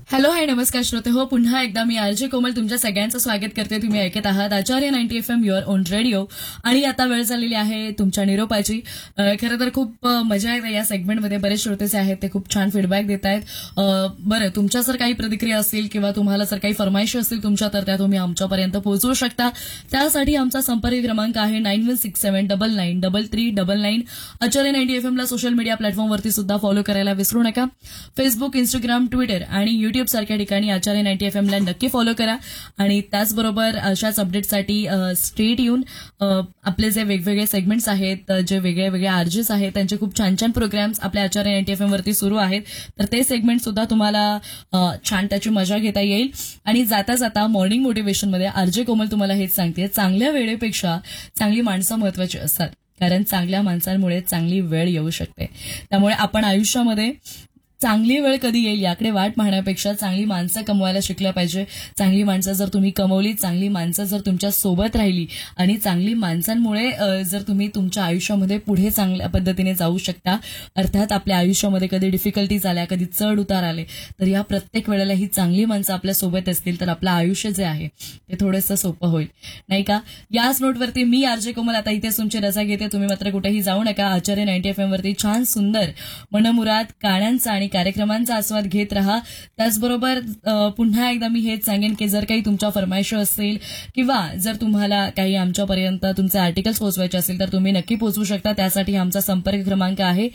Hello hi नमस्कार श्रोते हो पुन्हा एकदा मी आरजे कोमल तुमच्या सगळ्यांचं स्वागत करते. तुम्ही ऐकत आहात आचार्य 90 FM युअर ओन रेडिओ आणि आता वेळ झालेली आहे तुमच्या निरोपाची. खरं तर खूप मजा येते या सेगमेंटमध्ये. बरेच श्रोतेचे आहेत ते खूप छान फीडबॅक देत आहेत. बरं, तुमच्या जर काही प्रतिक्रिया असतील किंवा तुम्हाला जर काही फरमाईशी असतील तुमच्या तर त्या तुम्ही आमच्यापर्यंत पोहोचवू शकता. त्यासाठी आमचा संपर्क क्रमांक आहे 9167993399. आचार्य 90 FM ला सोशल मीडिया प्लॅटफॉर्मवरती सुद्धा फॉलो करायला विसरू नका. फेसबुक, इंस्टाग्राम, ट्विटर आणि युट्यूब सारख्या ठिकाणी आचार्य 90 FM ला नक्की फॉलो करा. आणि त्याचबरोबर अशाच अपडेटसाठी स्टेट येऊन आपले जे वेगवेगळे सेगमेंट्स आहेत, जे वेगळे वेगळे आरजेस आहेत, त्यांचे खूप छान छान प्रोग्राम्स आपल्या आचार्य 90 FM वरती सुरू आहेत. तर ते सेगमेंट सुद्धा तुम्हाला छान त्याची मजा घेता येईल. आणि जाता जाता मॉर्निंग मोटिवेशनमध्ये आरजे कोमल तुम्हाला हेच सांगते, चांगल्या वेळेपेक्षा चांगली माणसं महत्वाची असतात. कारण चांगल्या माणसांमुळे चांगली वेळ येऊ शकते. त्यामुळे आपण आयुष्यामध्ये चांगली वेळ कधी येईल याकडे वाट पाहण्यापेक्षा चांगली माणसं कमवायला शिकलं पाहिजे. चांगली माणसं जर तुम्ही कमवली, चांगली माणसं जर तुमच्या सोबत राहिली आणि चांगली माणसांमुळे जर तुम्ही तुमच्या आयुष्यामध्ये पुढे चांगल्या पद्धतीने जाऊ शकता. अर्थात आपल्या आयुष्यामध्ये कधी डिफिकल्टीज आल्या, कधी चढ उतार आले, तर या प्रत्येक वेळेला ही चांगली माणसं आपल्या सोबत असतील तर आपलं आयुष्य जे आहे ते थोडंसं सोपं होईल, नाही का? याच नोटवरती मी आरजे कोमल आता इथेच तुमची रजा घेते. तुम्ही मात्र कुठेही जाऊ नका. आचार्य 90 FM वरती छान सुंदर मनमुराद गाण्यांचा आणि कार्यक्रमांचा आस्वाद घेत राहा. त्याचबरोबर पुन्हा एकदा मी हेच सांगेन की जर काही तुमच्या फरमाईशी असतील किंवा जर तुम्हाला काही आमच्यापर्यंत तुमचे आर्टिकल्स पोहोचवायचे असतील तर तुम्ही नक्की पोहोचवू शकता. त्यासाठी आमचा संपर्क क्रमांक आहे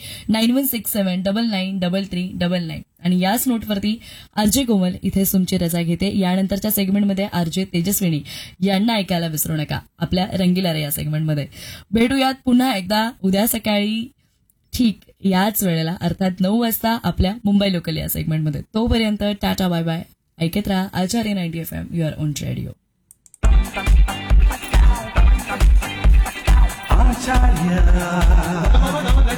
9167993399. आणि याच नोटवरती आरजे कोमल इथे तुमची रजा घेते. यानंतरच्या सेगमेंटमध्ये आरजे तेजस्विनी यांना ऐकायला विसरू नका आपल्या रंगीला रे या सेगमेंटमध्ये. भेटूयात पुन्हा एकदा उद्या सकाळी ठीक याच वेळेला, अर्थात 9 वाजता आपल्या मुंबई लोकल या सेगमेंटमध्ये. तोपर्यंत टाटा बाय बाय. ऐकत राहा आचार्य 90 FM युअर ओन रेडिओ.